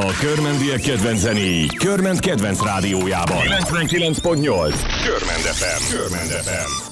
A körmendiek kedvenc zenéi Körment kedvenc rádiójában. 99.8 Körmend FM. Körmend FM.